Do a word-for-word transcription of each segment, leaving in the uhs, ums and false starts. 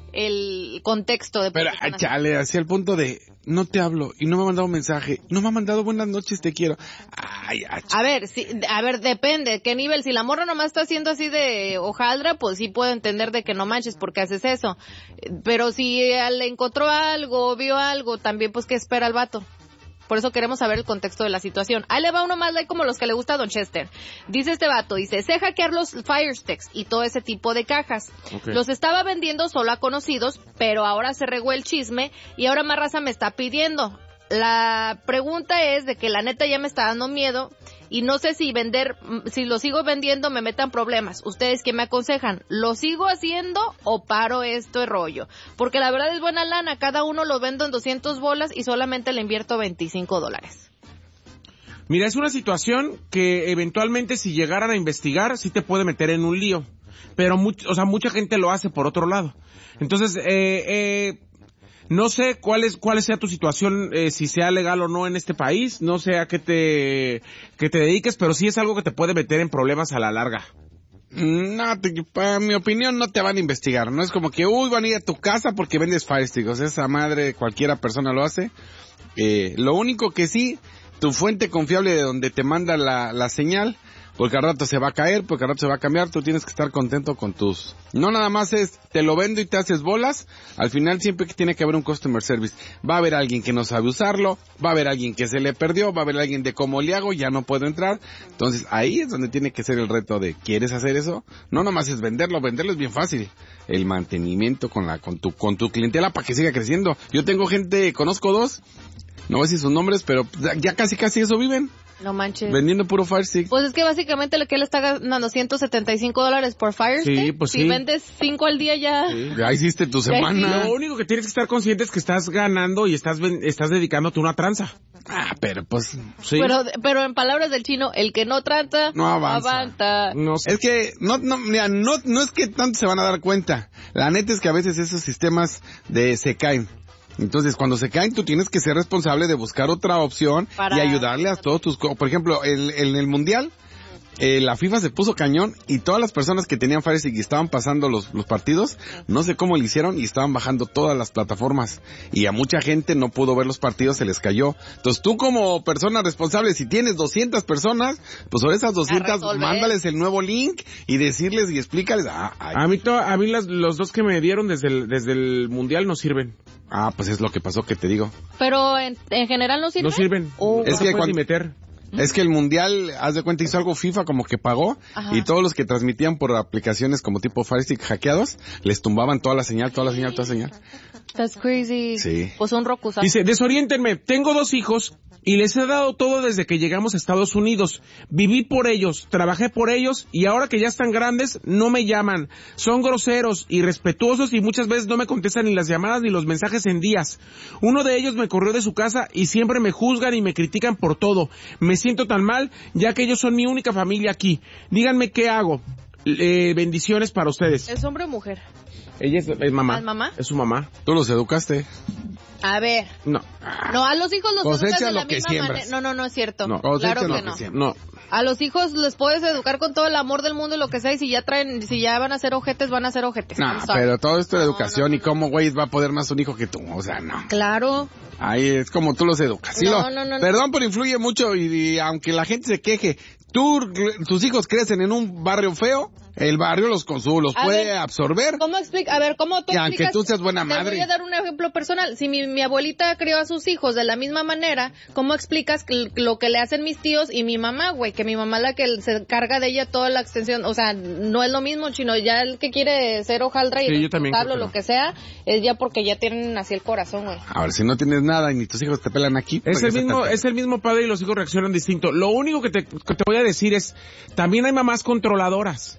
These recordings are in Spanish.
el contexto de... Pero, chale, hacia el punto de, no te hablo, y no me ha mandado un mensaje, no me ha mandado buenas noches, te quiero. Ay, ay, a ver, si, a ver, depende, ¿qué nivel? Si la morra nomás está haciendo así de hojaldra, pues sí puedo entender de que no manches porque haces eso. Pero si le encontró algo, vio algo, también pues ¿qué espera el vato? Por eso queremos saber el contexto de la situación. Ahí le va uno más like como los que le gusta a Don Chester. Dice este vato, dice, sé hackear los Fire Sticks y todo ese tipo de cajas. Okay. Los estaba vendiendo solo a conocidos, pero ahora se regó el chisme y ahora más raza me está pidiendo. La pregunta es de que la neta ya me está dando miedo y no sé si vender, si lo sigo vendiendo me metan problemas. ¿Ustedes qué me aconsejan? ¿Lo sigo haciendo o paro este rollo? Porque la verdad es buena lana, cada uno lo vendo en doscientas bolas y solamente le invierto veinticinco dólares. Mira, es una situación que eventualmente si llegaran a investigar sí te puede meter en un lío, pero much, o sea, mucha gente lo hace por otro lado. Entonces, eh, eh, no sé cuál es cuál sea tu situación, eh, si sea legal o no en este país, no sé a qué te que te dediques, pero sí es algo que te puede meter en problemas a la larga. No, te, para mi opinión no te van a investigar, no es como que, uy, van a ir a tu casa porque vendes Fire Stick, o sea, esa madre cualquiera persona lo hace. Eh, lo único que sí, tu fuente confiable de donde te manda la, la señal, porque al rato se va a caer, porque al rato se va a cambiar, tú tienes que estar contento con tus... No nada más es, te lo vendo y te haces bolas, al final siempre que tiene que haber un customer service. Va a haber alguien que no sabe usarlo, va a haber alguien que se le perdió, va a haber alguien de cómo le hago, ya no puedo entrar. Entonces ahí es donde tiene que ser el reto de, ¿quieres hacer eso? No nomás es venderlo, venderlo es bien fácil. El mantenimiento con la con tu con tu clientela para que siga creciendo. Yo tengo gente, conozco dos, no voy a decir sus nombres, pero ya casi casi eso viven. No manches. Vendiendo puro Fire Stick. Pues es que básicamente lo que él está ganando ciento setenta y cinco dólares por Fire Stick. Sí, pues si sí. vendes cinco al día ya... Sí, ya hiciste tu semana. Lo único que tienes que estar consciente es que estás ganando y estás estás dedicándote a una tranza. Ah, pero pues... Sí. Pero, pero en palabras del chino, el que no trata, no avanza. avanza. No sé. Es que no, no, mira, no, no es que tanto se van a dar cuenta. La neta es que a veces esos sistemas de se caen. Entonces, cuando se caen, tú tienes que ser responsable de buscar otra opción Para... y ayudarle a todos tus... Por ejemplo, el, el, en el Mundial, eh, la FIFA se puso cañón y todas las personas que tenían Fire Stick y estaban pasando los, los partidos, no sé cómo lo hicieron y estaban bajando todas las plataformas. Y a mucha gente no pudo ver los partidos, se les cayó. Entonces, tú como persona responsable, si tienes doscientas personas, pues sobre esas doscientas, mándales el nuevo link y decirles y explícales. Ah, a mí, to, a mí las, los dos que me dieron desde el, desde el Mundial no sirven. Ah, pues es lo que pasó que te digo. Pero en, en general no sirven. No sirven. Oh. Es, no que cuando, meter. es que el Mundial, haz de cuenta, hizo algo FIFA como que pagó. Ajá. Y todos los que transmitían por aplicaciones como tipo Fire Stick hackeados, les tumbaban toda la señal, toda la señal, toda la señal. That's crazy. Sí. Pues un Roku. Dice, desoriéntenme, tengo dos hijos y les he dado todo desde que llegamos a Estados Unidos. Viví por ellos, trabajé por ellos y ahora que ya están grandes no me llaman. Son groseros, irrespetuosos y muchas veces no me contestan ni las llamadas ni los mensajes en días. Uno de ellos me corrió de su casa y siempre me juzgan y me critican por todo. Me siento tan mal ya que ellos son mi única familia aquí. Díganme qué hago. Eh, bendiciones para ustedes. ¿Es hombre o mujer? Ella es, es mamá. ¿Es mamá? Es su mamá. ¿Tú los educaste? A ver. No. No, a los hijos los Cosecha educas de la lo que misma siembras. manera. No, no, no es cierto. No, claro que, lo no. que no. A los hijos les puedes educar con todo el amor del mundo y lo que sea, y si ya traen, si ya van a ser ojetes, van a ser ojetes. No, pero todo esto de educación no, no, no, y cómo güey va a poder más un hijo que tú, o sea, no. Claro. Ahí es como tú los educas. Sí, no, lo, no, no, perdón, no. pero influye mucho y, y aunque la gente se queje, tú, tus hijos crecen en un barrio feo, el barrio los consume, los a puede ver, absorber. ¿Cómo explica? A ver, ¿cómo tú y aunque explicas? tú seas buena madre. Te voy a dar un ejemplo personal. Si mi, mi abuelita crió a sus hijos de la misma manera, ¿cómo explicas que, lo que le hacen mis tíos y mi mamá, güey? Que mi mamá es la que se encarga de ella toda la extensión. O sea, no es lo mismo, sino ya el que quiere ser hojaldra y sí, responsable o lo que sea, es ya porque ya tienen así el corazón, güey. A ver, si no tienes nada y ni tus hijos te pelan aquí. Es el mismo, es el mismo padre y los hijos reaccionan distinto. Lo único que te, que te voy a decir es, también hay mamás controladoras.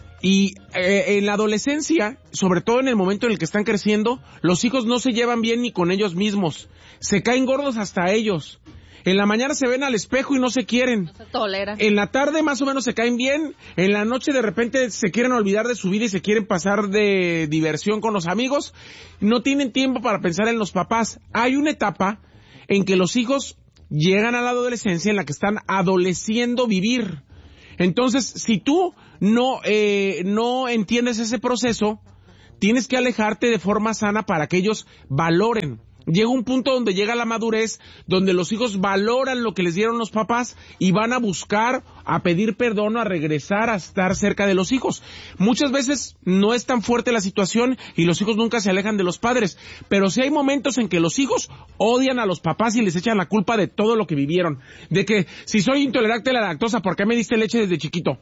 Y eh, en la adolescencia, sobre todo en el momento en el que están creciendo, los hijos no se llevan bien ni con ellos mismos. Se caen gordos hasta ellos. En la mañana se ven al espejo y no se quieren. No se toleran. En la tarde más o menos se caen bien. En la noche de repente se quieren olvidar de su vida y se quieren pasar de diversión con los amigos. No tienen tiempo para pensar en los papás. Hay una etapa en que los hijos llegan a la adolescencia en la que están adoleciendo vivir. Entonces, si tú no eh, no entiendes ese proceso, tienes que alejarte de forma sana para que ellos valoren. Llega un punto donde llega la madurez, donde los hijos valoran lo que les dieron los papás y van a buscar, a pedir perdón, a regresar, a estar cerca de los hijos. Muchas veces no es tan fuerte la situación y los hijos nunca se alejan de los padres, pero sí hay momentos en que los hijos odian a los papás y les echan la culpa de todo lo que vivieron. De que si soy intolerante a la lactosa, ¿por qué me diste leche desde chiquito?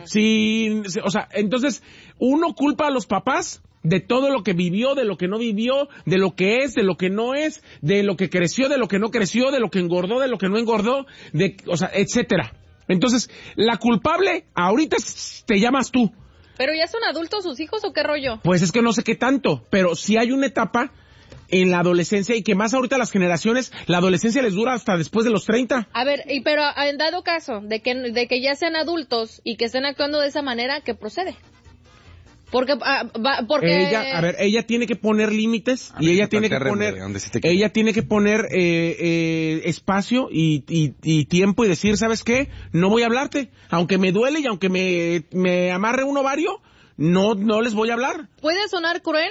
Si, o sea, entonces uno culpa a los papás de todo lo que vivió, de lo que no vivió, de lo que es, de lo que no es, de lo que creció, de lo que no creció, de lo que engordó, de lo que no engordó, de, o sea, etcétera. Entonces, la culpable ahorita te llamas tú. ¿Pero ya son adultos sus hijos o qué rollo? Pues es que no sé qué tanto, pero sí hay una etapa en la adolescencia y que más ahorita las generaciones, la adolescencia les dura hasta después de los treinta. A ver, y pero en dado caso de que, de que ya sean adultos y que estén actuando de esa manera, ¿qué procede? Porque, ah, va, porque... Ella, a ver, ella tiene que poner límites y ella tiene que poner, ella tiene que poner eh, eh, espacio y, y, y tiempo y decir, ¿sabes qué? No voy a hablarte, aunque me duele y aunque me, me amarre un ovario, no, no les voy a hablar. Puede sonar cruel.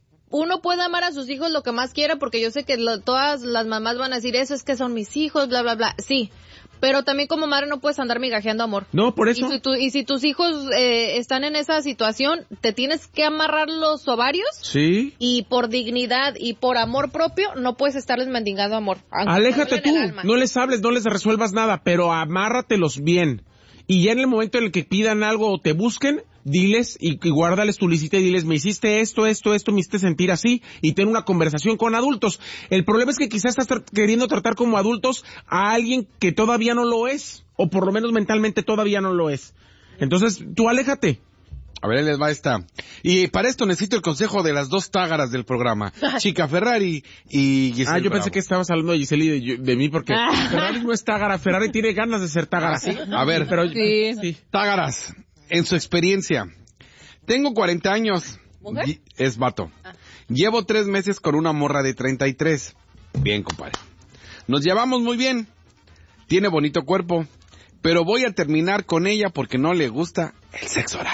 Uno puede amar a sus hijos lo que más quiera, porque yo sé que lo, todas las mamás van a decir, eso es que son mis hijos, bla, bla, bla. Sí. Pero también como madre no puedes andar migajeando amor. No, por eso. Y si, tu, y si tus hijos eh, están en esa situación, te tienes que amarrar los ovarios. Sí. Y por dignidad y por amor propio, no puedes estarles mendigando amor. Aléjate tú, no les hables, no les resuelvas nada, pero amárratelos bien. Y ya en el momento en el que pidan algo o te busquen, diles y, y guárdales tu licita y diles, me hiciste esto, esto, esto, me hiciste sentir así, y ten una conversación con adultos. El problema es que quizás estás tra- queriendo tratar como adultos a alguien que todavía no lo es, o por lo menos mentalmente todavía no lo es. Entonces, tú aléjate. A ver, ahí les va esta. Y para esto necesito el consejo de las dos tágaras del programa, Chica Ferrari y Giselle Ah, yo Bravo. pensé que estabas hablando de Giselle y de, de mí, porque Ferrari no es tágara, Ferrari tiene ganas de ser tágara. ¿Sí? A ver, pero sí. sí. Tágaras, en su experiencia, tengo cuarenta años. ¿Mujer? Y- Es vato. Ah. Llevo tres meses con una morra de treinta y tres. Bien, compadre. Nos llevamos muy bien. Tiene bonito cuerpo. Pero voy a terminar con ella porque no le gusta el sexo oral.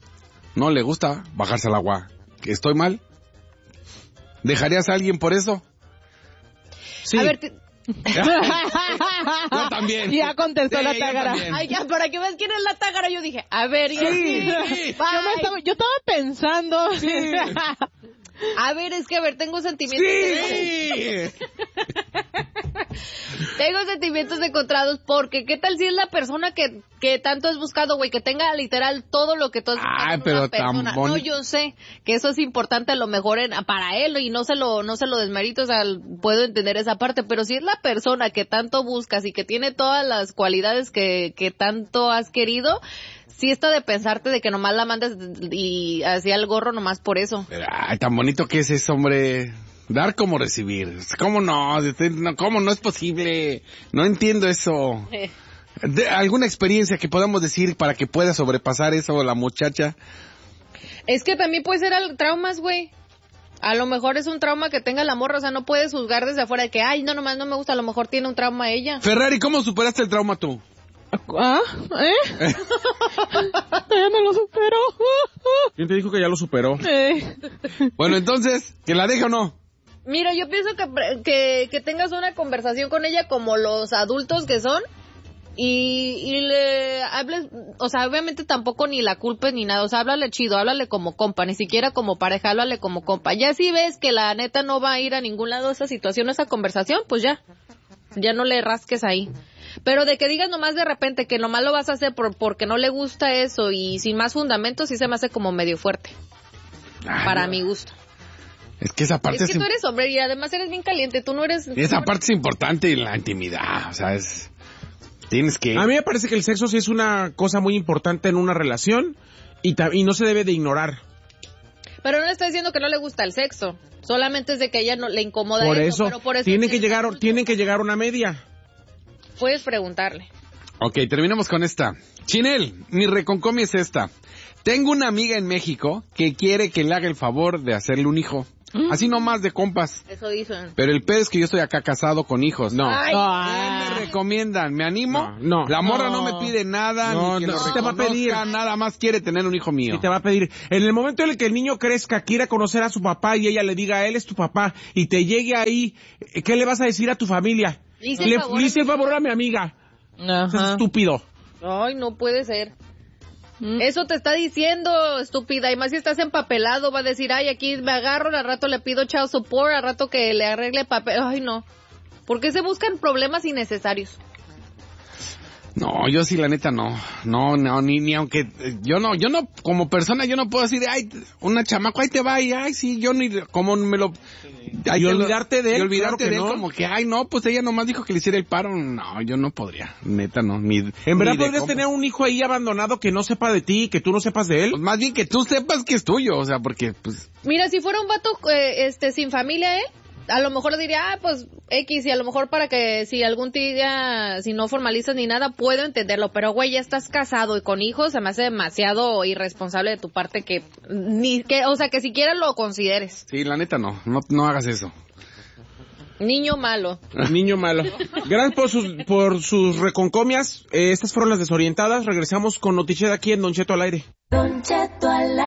No le gusta bajarse al agua. ¿Estoy mal? ¿Dejarías a alguien por eso? Sí. A ver, te... Yo también. Ya contestó Sí, la yo tágara. también. Ay, ya, para que veas quién es la tágara, yo dije, a ver, yo Sí, sí. sí. Bye. Yo, me estaba, yo estaba pensando. A ver, es que a ver, tengo sentimientos. Sí. Tengo sentimientos encontrados porque ¿qué tal si es la persona que, que tanto has buscado, güey? Que tenga literal todo lo que tú has buscado Ay, en pero una tan persona. boni- No, yo sé que eso es importante a lo mejor en, para él y no se lo no se lo desmerito, o sea, puedo entender esa parte, pero si es la persona que tanto buscas y que tiene todas las cualidades que, que tanto has querido, sí está de pensarte de que nomás la mandes y hacia el gorro nomás por eso. Pero, ay, tan bonito que es eso, hombre. Dar como recibir. ¿Cómo no? ¿Cómo no es posible? No entiendo eso. ¿De ¿Alguna experiencia que podamos decir para que pueda sobrepasar eso la muchacha? Es que también puede ser al- traumas, güey. A lo mejor es un trauma que tenga la morra, o sea, no puedes juzgar desde afuera de que, ay, no, nomás no me gusta, a lo mejor tiene un trauma ella. Ferrari, ¿cómo superaste el trauma tú? ¿Ah? ¿Eh? Ella me lo superó. ¿Quién te dijo que ya lo superó? Eh. Bueno, entonces, ¿que la deje o no? Mira, yo pienso que, que, que tengas una conversación con ella como los adultos que son y, y le hables, o sea, obviamente tampoco ni la culpes ni nada, o sea, háblale chido, háblale como compa, ni siquiera como pareja, háblale como compa. Ya si ves que la neta no va a ir a ningún lado esa situación, esa conversación, pues ya, ya no le rasques ahí. Pero de que digas nomás de repente que nomás lo vas a hacer por, porque no le gusta eso y sin más fundamentos, sí se me hace como medio fuerte, Ay, para no. mi gusto. Es que esa parte Es que es, tú eres hombre y además eres bien caliente, tú no eres... esa parte es importante en la intimidad, o sea, es tienes que A mí me parece que el sexo sí es una cosa muy importante en una relación y, ta- y no se debe de ignorar. Pero no le está diciendo que no le gusta el sexo, solamente es de que a ella no le incomoda Por eso, eso, pero por eso tienen que tienes llegar, adultos. tienen que llegar a una media. Puedes preguntarle. Ok, terminamos con esta. Chinel, mi reconcomia es esta. Tengo una amiga en México que quiere que le haga el favor de hacerle un hijo. Así nomás de compas. Eso dicen. Pero el pedo es que yo estoy acá casado con hijos. No. Ay. ¿Qué me recomiendan? ¿Me animo? No, no. La morra no, no me pide nada, no, ni que no, lo sí te va a reconozca, pedir. nada más quiere tener un hijo mío. Y te va a pedir. En el momento en el que el niño crezca, quiera conocer a su papá y ella le diga, él es tu papá, y te llegue ahí, ¿qué le vas a decir a tu familia? Le hice el Le favor le hice a el mi favor a mi amiga. Ajá. Es estúpido. Ay, no puede ser. Mm. Eso te está diciendo, estúpida. Y más si estás empapelado, va a decir, ay, aquí me agarro, al rato le pido child support, al rato que le arregle papel. Ay, no. ¿Por qué se buscan problemas innecesarios? No, yo sí, la neta, no. No, no, ni, ni aunque... eh, Yo no, yo no, como persona, yo no puedo decir, ay, una chamaco, ahí te va, y ay, sí, yo ni... Como me lo... Ay, Y te lo- olvidarte de él, Y olvidarte claro que de él, no. como que, ay, no, pues ella nomás dijo que le hiciera el paro. No, yo no podría, neta, no. Ni, En verdad ni de podrías cómo. tener un hijo ahí abandonado que no sepa de ti, que tú no sepas de él. Pues más bien que tú sepas que es tuyo, o sea, porque, pues... Mira, si fuera un vato eh, este sin familia, ¿eh? A lo mejor le diría, ah, pues X, y a lo mejor para que si algún día, si no formalizas ni nada, puedo entenderlo, pero güey, ya estás casado y con hijos, se me hace demasiado irresponsable de tu parte que, ni que, o sea, que siquiera lo consideres. Sí, la neta, no, no, no hagas eso. Niño malo. Niño malo. Gracias por sus, por sus reconcomias. Eh, estas fueron las desorientadas. Regresamos con Notiche de aquí en Don Cheto al aire. Don Cheto al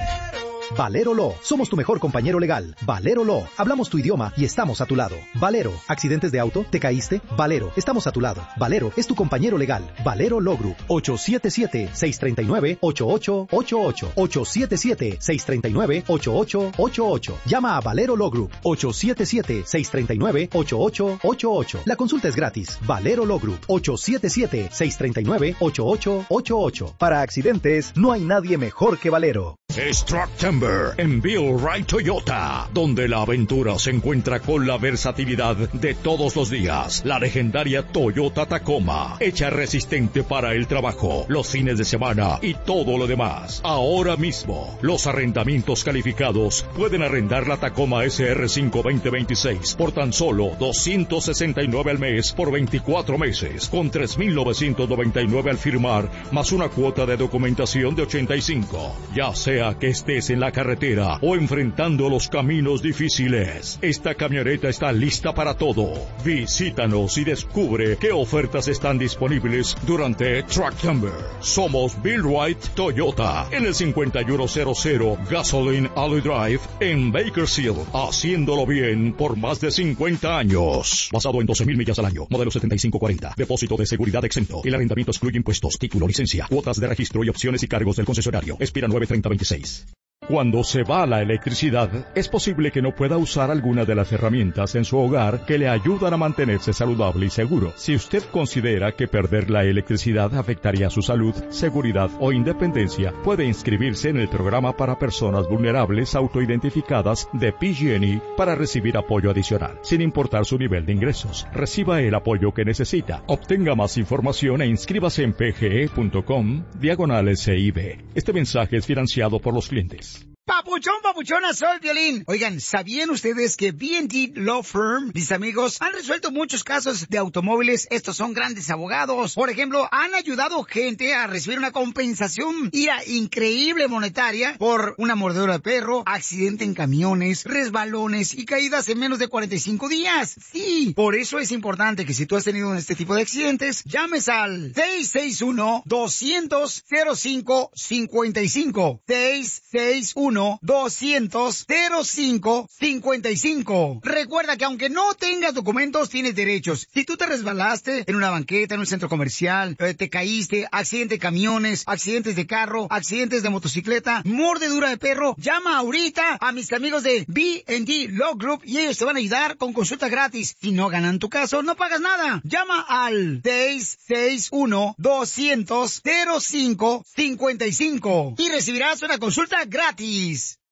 Valero Law, somos tu mejor compañero legal. Valero Law, hablamos tu idioma y estamos a tu lado. Valero, ¿accidentes de auto? ¿Te caíste? Valero, estamos a tu lado. Valero es tu compañero legal. Valero Law Group, ocho siete siete, seis tres nueve, ocho ocho ocho ocho. ocho siete siete, seis tres nueve, ocho ocho ocho ocho. Llama a Valero Law Group, ocho siete siete, seis tres nueve, ocho ocho ocho ocho. La consulta es gratis. Valero Law Group, ocho siete siete, seis tres nueve, ocho ocho ocho ocho. Para accidentes, no hay nadie mejor que Valero. Es Trucktember en Bill Wright Toyota, donde la aventura se encuentra con la versatilidad de todos los días. La legendaria Toyota Tacoma, hecha resistente para el trabajo, los fines de semana y todo lo demás. Ahora mismo, los arrendamientos calificados pueden arrendar la Tacoma S R cinco veinte veintiséis por tan solo doscientos sesenta y nueve al mes por veinticuatro meses, con tres mil novecientos noventa y nueve al firmar, más una cuota de documentación de ochenta y cinco. Ya sea que estés en la carretera o enfrentando los caminos difíciles, esta camioneta está lista para todo. Visítanos y descubre qué ofertas están disponibles durante Trucktember. Somos Bill Wright Toyota en el cincuenta y uno cero cero Gasoline Alley Drive en Bakersfield, haciéndolo bien por más de cincuenta años. Basado en doce mil millas al año, modelo setenta y cinco cuarenta, depósito de seguridad exento. El arrendamiento excluye impuestos, título, licencia, cuotas de registro y opciones y cargos del concesionario. Expira nueve treinta veintiséis. Cuando se va la electricidad, es posible que no pueda usar alguna de las herramientas en su hogar que le ayudan a mantenerse saludable y seguro. Si usted considera que perder la electricidad afectaría su salud, seguridad o independencia, puede inscribirse en el programa para personas vulnerables autoidentificadas de P G and E para recibir apoyo adicional, sin importar su nivel de ingresos. Reciba el apoyo que necesita. Obtenga más información e inscríbase en pge.com diagonal S I B. Este mensaje es financiado por los clientes. Papuchón, papuchona, soy Violín. Oigan, ¿sabían ustedes que B and D Law Firm, mis amigos, han resuelto muchos casos de automóviles? Estos son grandes abogados. Por ejemplo, han ayudado gente a recibir una compensación ira increíble monetaria por una mordedura de perro, accidente en camiones, resbalones y caídas en menos de cuarenta y cinco días. Sí, por eso es importante que si tú has tenido este tipo de accidentes, llames al seis seis uno, dos cero cero, cero cinco cinco cinco. seis seis uno, dos cero cero, cero cinco cinco cinco. Recuerda que aunque no tengas documentos, tienes derechos. Si tú te resbalaste en una banqueta, en un centro comercial, eh, te caíste, accidente de camiones, accidentes de carro, accidentes de motocicleta, mordedura de perro, llama ahorita a mis amigos de B and D Law Group y ellos te van a ayudar con consulta gratis. Si no ganan tu caso, no pagas nada. Llama al seis seis uno, dos cero cero, cero cinco cinco cinco y recibirás una consulta gratis.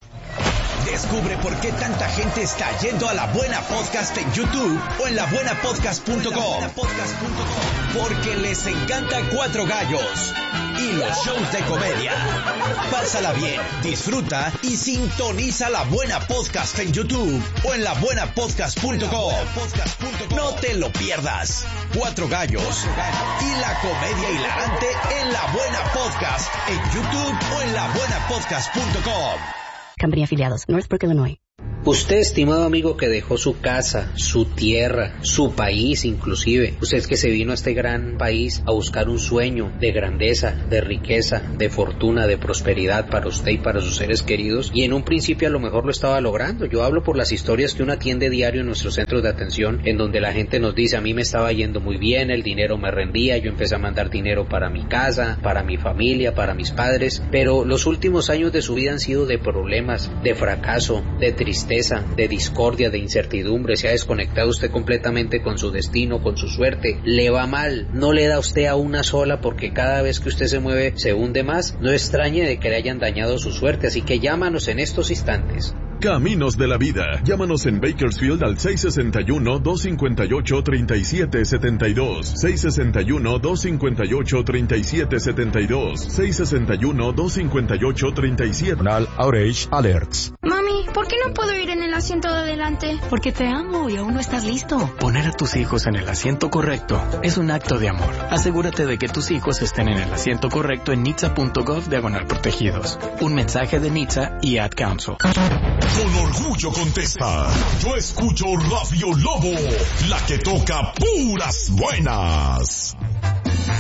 Descubre por qué tanta gente está yendo a La Buena Podcast en YouTube o en la buena podcast punto com. Porque les encanta Cuatro Gallos y los shows de comedia. Pásala bien, disfruta y sintoniza La Buena Podcast en YouTube o en la buena podcast punto com. No te lo pierdas. Cuatro Gallos y la comedia hilarante en La Buena Podcast en YouTube o en la buena podcast punto com. Company afiliados, Northbrook, Illinois. Usted, estimado amigo, que dejó su casa, su tierra, su país inclusive, usted que se vino a este gran país a buscar un sueño de grandeza, de riqueza, de fortuna, de prosperidad para usted y para sus seres queridos, y en un principio a lo mejor lo estaba logrando. Yo hablo por las historias que uno atiende diario en nuestros centros de atención, en donde la gente nos dice: a mí me estaba yendo muy bien, el dinero me rendía, yo empecé a mandar dinero para mi casa, para mi familia, para mis padres, pero los últimos años de su vida han sido de problemas, de fracaso, de tristeza, de discordia, de incertidumbre. Se ha desconectado usted completamente con su destino, con su suerte, le va mal, no le da usted a una sola, porque cada vez que usted se mueve se hunde más. No extrañe de que le hayan dañado su suerte, así que llámanos en estos instantes. Caminos de la Vida. Llámanos en Bakersfield al seis seis uno, dos cinco ocho, tres siete siete dos, seis seis uno, dos cinco ocho, tres siete siete dos, seis seis uno, dos cinco ocho, tres siete. Outage Alerts. Mami, ¿por qué no puedo ir en el asiento de adelante? Porque te amo y aún no estás listo. Poner a tus hijos en el asiento correcto es un acto de amor. Asegúrate de que tus hijos estén en el asiento correcto en nitsa punto gov diagonal protegidos. Un mensaje de Nitsa y Ad Council. Con orgullo contesta: yo escucho Radio Lobo, la que toca puras buenas.